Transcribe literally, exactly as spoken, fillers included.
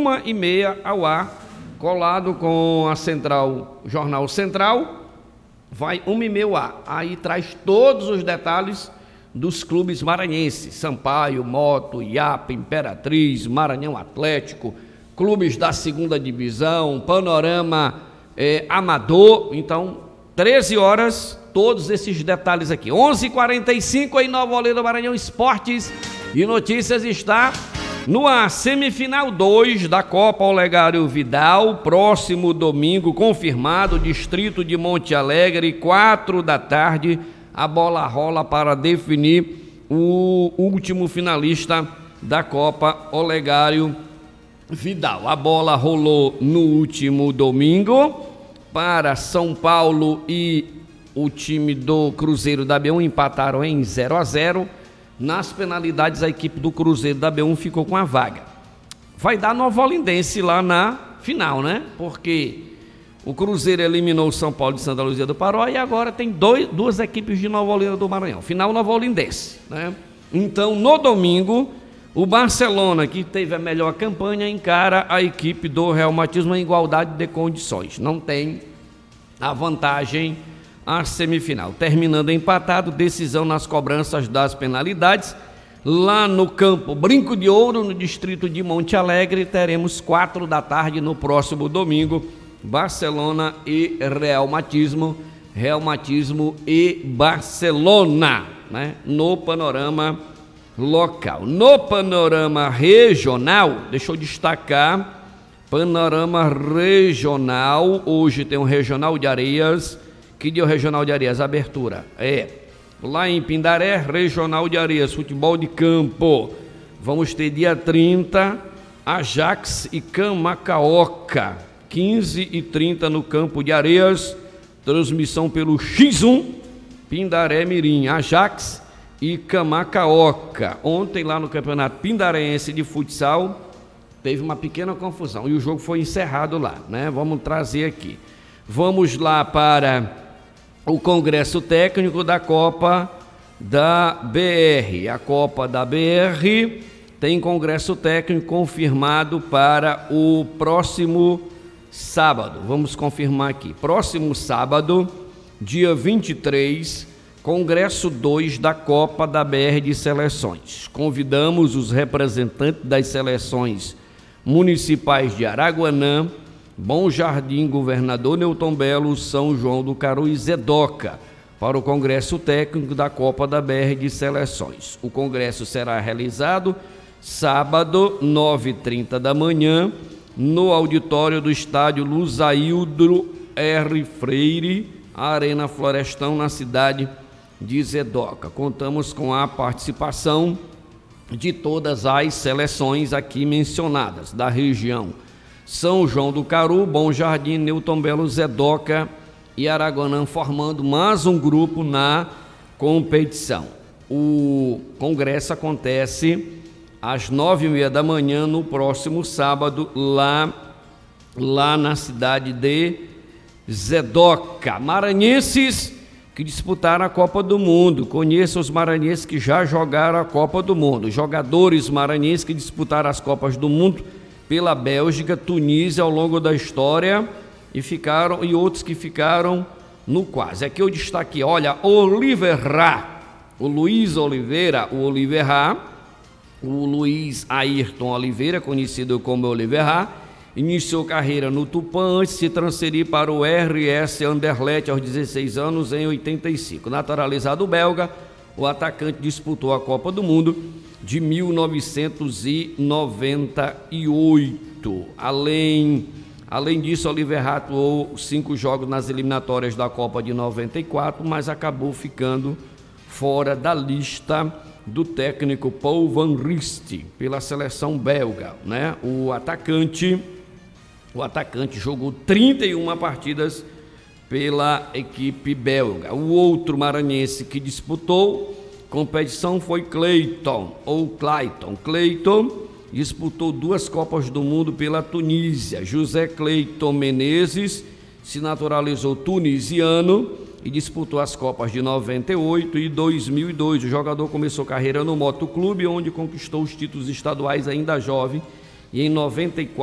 uma e meia ao ar, colado com a Central, Jornal Central, vai uma e meia ao ar. Aí traz todos os detalhes dos clubes maranhenses, Sampaio, Moto, Iapa, Imperatriz, Maranhão Atlético, clubes da segunda divisão, Panorama é, Amador. Então, treze horas, todos esses detalhes aqui. onze e quarenta e cinco em Nova Olinda, Maranhão, Esportes e Notícias está no ar. Semifinal dois da Copa Olegário Vidal, próximo domingo, confirmado, distrito de Monte Alegre, quatro da tarde, a bola rola para definir o último finalista da Copa Olegário Vidal. A bola rolou no último domingo para São Paulo e o time do Cruzeiro da B um empataram em zero a zero. Nas penalidades, a equipe do Cruzeiro da B um ficou com a vaga. Vai dar Nova Olindense lá na final, né? Porque o Cruzeiro eliminou o São Paulo de Santa Luzia do Paró e agora tem dois, duas equipes de Nova Olinda do Maranhão. Final Nova Olindense, né? Então, no domingo, o Barcelona, que teve a melhor campanha, encara a equipe do Real Matismo em igualdade de condições. Não tem a vantagem a semifinal. Terminando empatado, decisão nas cobranças das penalidades. Lá no campo Brinco de Ouro, no distrito de Monte Alegre, teremos quatro da tarde no próximo domingo, Barcelona e Real Matismo, Real Matismo e Barcelona, né? No panorama local. No panorama regional, deixa eu destacar, panorama regional, hoje tem um Regional de Areias. Que dia o Regional de Areias? Abertura. É, lá em Pindaré, Regional de Areias, futebol de campo. Vamos ter dia trinta, Ajax e Camacaoca, quinze e trinta no campo de Areias, transmissão pelo X um, Pindaré Mirim, Ajax e Camacaoca. Ontem lá no Campeonato Pindarense de Futsal, teve uma pequena confusão e o jogo foi encerrado lá, né? Vamos trazer aqui. Vamos lá para o Congresso Técnico da Copa da B R. A Copa da B R tem Congresso Técnico confirmado para o próximo sábado. Vamos confirmar aqui. Próximo sábado, dia vinte e três, Congresso dois da Copa da B R de Seleções. Convidamos os representantes das seleções municipais de Araguanã, Bom Jardim, Governador Newton Belo, São João do Caru e Zedoca para o Congresso Técnico da Copa da B R de Seleções. O congresso será realizado sábado, nove e trinta da manhã, no auditório do estádio Luzaildo R. Freire, Arena Florestão, na cidade de Zedoca. Contamos com a participação de todas as seleções aqui mencionadas da região: São João do Caru, Bom Jardim, Newton Belo, Zedoca e Araguanã, formando mais um grupo na competição. O congresso acontece às nove e meia da manhã no próximo sábado, lá, lá na cidade de Zedoca. Maranhenses que disputaram a Copa do Mundo, conheça os maranhenses que já jogaram a Copa do Mundo. Jogadores maranhenses que disputaram as Copas do Mundo pela Bélgica, Tunísia ao longo da história e ficaram, e outros que ficaram no quase. Aqui eu destaquei, olha, Oliveira, o Luiz Oliveira, o Oliveira, o Luiz Ayrton Oliveira, conhecido como Oliveira, iniciou carreira no Tupã antes de se transferir para o R S Anderlecht aos dezesseis anos em oitenta e cinco. Naturalizado belga, o atacante disputou a Copa do Mundo de mil novecentos e noventa e oito. Além, além disso, Oliveira atuou cinco jogos nas eliminatórias da Copa de noventa e quatro, mas acabou ficando fora da lista do técnico Paul Van Rist pela seleção belga, né? O atacante, o atacante jogou trinta e uma partidas pela equipe belga. O outro maranhense que disputou competição foi Clayton, ou Clayton. Clayton disputou duas Copas do Mundo pela Tunísia. José Clayton Menezes se naturalizou tunisiano e disputou as Copas de noventa e oito e dois mil e dois. O jogador começou carreira no Motoclube, onde conquistou os títulos estaduais ainda jovem, e em noventa e quatro